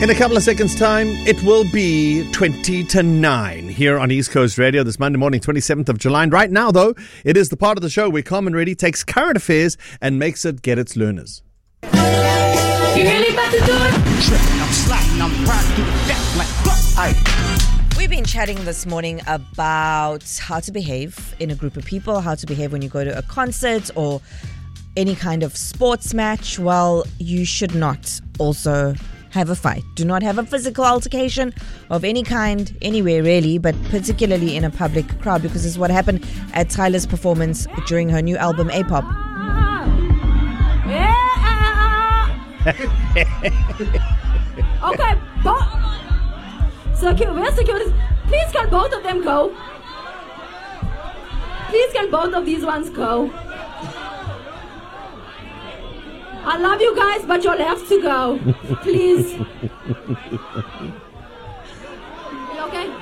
In a couple of seconds' time, it will be 20 to 9 here on East Coast Radio this Monday morning, 27th of July. And right now, though, it is the part of the show where Carmen Reddy takes current affairs and makes it get its learners. You really about to do it? Tripping, I'm sliding, I'm riding through the deck like, We've been chatting this morning about how to behave in a group of people, how to behave when you go to a concert or any kind of sports match. Well, you should not also have a fight. Do not have a physical altercation of any kind, anywhere really, but particularly in a public crowd, because this is what happened at Tyler's performance during her new album, A-Pop. Okay, security, please can both of them go? Please can both of these ones go? I love you guys, but you'll have to go. Please. You okay?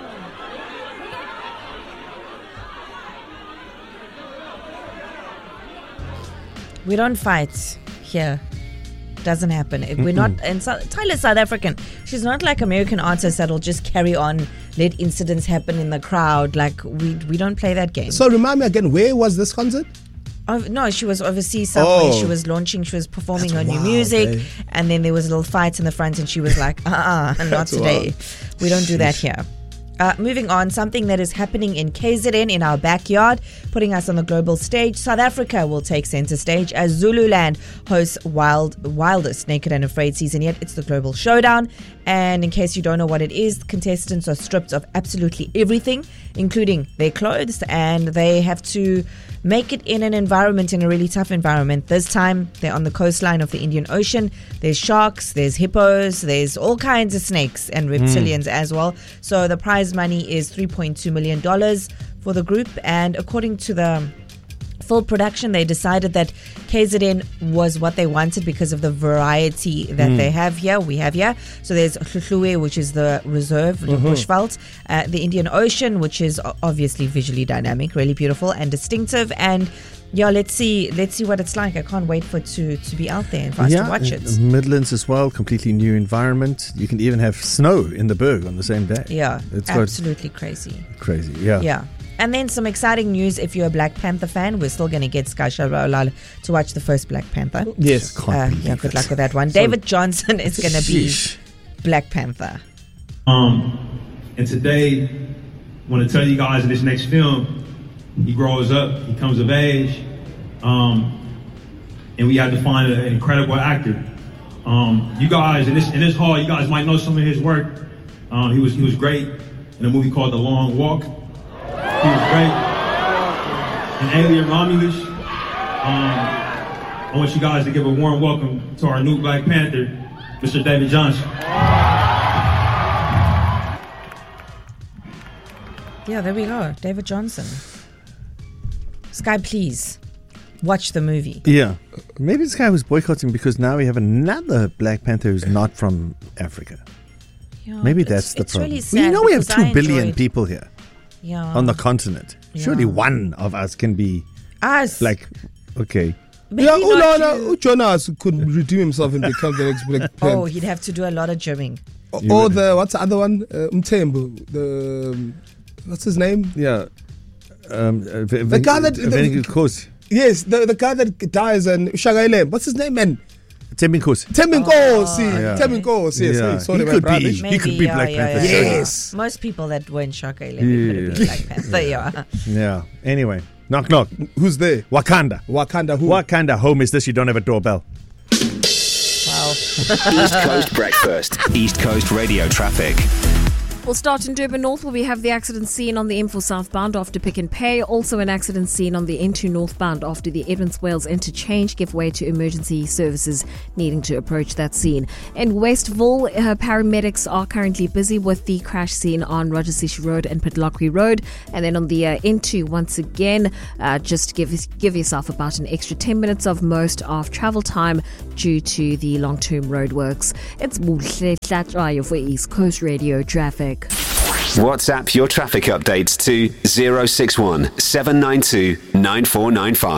We don't fight here. Doesn't happen. We're not. And Tyler's South African. She's not like American artists that'll just carry on, let incidents happen in the crowd. Like we don't play that game. So remind me again, where was this concert? No, she was overseas somewhere. She was performing her new music, and then there was a little fight in the front, and she was like, not today. Wild. We don't do that here. Moving on, something that is happening in KZN, in our backyard, putting us on the global stage. South Africa will take center stage as Zululand hosts wildest Naked and Afraid season yet. It's the Global Showdown. And in case you don't know what it is, contestants are stripped of absolutely everything, including their clothes, and they have to make it in a really tough environment. This time, they're on the coastline of the Indian Ocean. There's sharks, there's hippos, there's all kinds of snakes and reptilians as well. So the prize money is $3.2 million for the group. And according to the full production, they decided that KZN was what they wanted because of the variety that they have here. We have here. So there's Hluhluwe, which is the reserve, the Bushveld, the Indian Ocean, which is obviously visually dynamic, really beautiful and distinctive. And yeah, let's see what it's like. I can't wait for it to be out there and for us to watch it. Midlands as well, completely new environment. You can even have snow in the Berg on the same day. Yeah, it's absolutely crazy. Crazy, yeah. Yeah. And then some exciting news if you're a Black Panther fan. We're still going to get Sky Shalala to watch the first Black Panther. Yes. Good luck with that one. David Johnson is going to be Black Panther. And today, I want to tell you guys in this next film, he grows up, he comes of age, and we had to find an incredible actor. You guys, in this hall, you guys might know some of his work. He was great in a movie called The Long Walk. He was great. And Alien Romulus. I want you guys to give a warm welcome to our new Black Panther, Mr. David Johnson. Yeah, there we go. David Johnson. Sky, please watch the movie. Yeah. Maybe this guy was boycotting because now we have another Black Panther who's not from Africa. Yeah, maybe that's the problem. Really sad we have 2 billion people here. Yeah. On the continent. Surely one of us can be us. Like, okay. Yeah, Jonas could redeem himself and become the next Black Panther. Oh, he'd have to do a lot of gymming. Or what's the other one? Mthembu. What's his name? Yeah. The guy that... Of course. Yes, the guy that dies and Shagaile. What's his name, man? Thembinkosi. Thembinkosi, yes. Sorry, he could be Black Panther. Yes. Most people that were in Shagaile could have been Black Panther, Yeah. Anyway, knock, knock. Who's there? Wakanda. Who? Wakanda home is this, you don't have a doorbell. Wow. East Coast Breakfast. East Coast Radio Traffic. We'll start in Durban North, where we have the accident scene on the M4 southbound after Pick n Pay. Also an accident scene on the N2 northbound after the Edmonds Wales interchange. Give way to emergency services needing to approach that scene. In Westville, paramedics are currently busy with the crash scene on Roger Sishi Road and Pitlockery Road. And then on the N2, once again, just give yourself about an extra 10 minutes of most of travel time due to the long-term roadworks. It's Muhle Tlatrayo for East Coast Radio Traffic. WhatsApp your traffic updates to 061 792 9495.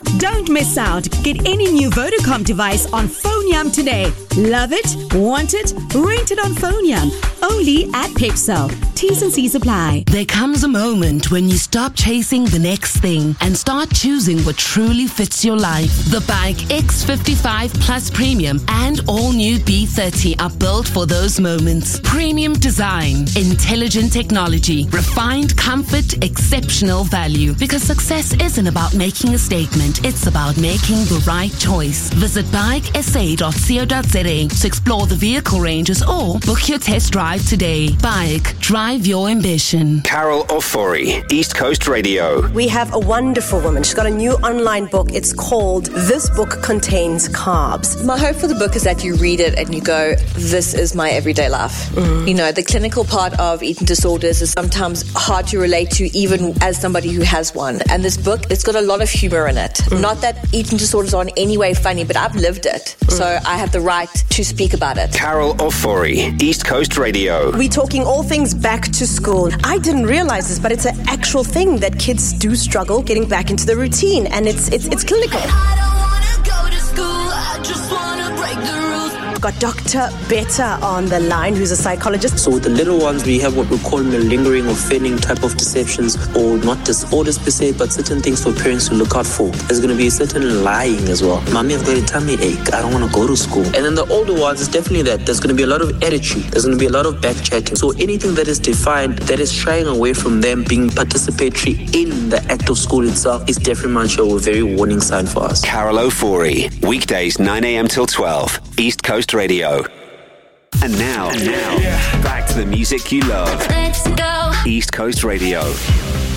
Don't miss out. Get any new Vodacom device on PhoneYam today. Love it? Want it? Rent it on PhoneYam. Only at Pepsel. T's and C's apply. There comes a moment when you stop chasing the next thing and start choosing what truly fits your life. The Bike X55 Plus Premium and all new B30 are built for those moments. Premium design, intelligent technology, refined comfort, exceptional value. Because success isn't about making a statement, it's about making the right choice. Visit bikesa.co.za to explore the vehicle ranges or book your test drive today. Bike, drive your ambition. Carol Ofori, East Coast Radio. We have a wonderful woman. She's got a new online book. It's called This Book Contains Carbs. My hope for the book is that you read it and you go, this is my everyday life. You know, the clinical part of eating disorders is sometimes hard to relate to even as somebody who has one. And this book, it's got a lot of humor in it. Not that eating disorders are in any way funny, but I've lived it. So I have the right to speak about it. Carol Ofori, East Coast Radio. We're talking all things back to school. I didn't realize this, but it's an actual thing that kids do struggle getting back into the routine, and it's clinical. I don't wanna go to school, I just wanna break the rules. Got Dr. Betta on the line, who's a psychologist. So with the little ones, we have what we call malingering or feigning type of deceptions, or not disorders per se, but certain things for parents to look out for. There's going to be a certain lying as well. Mommy, I've got a tummy ache. I don't want to go to school. And then the older ones, it's definitely that. There's going to be a lot of attitude. There's going to be a lot of backchatting. So anything that is defined, that is shying away from them being participatory in the act of school itself is definitely a very warning sign for us. Carol Ofori, weekdays 9 a.m. till 12, East Coast Radio. And now, back to the music you love. Let's go. East Coast Radio.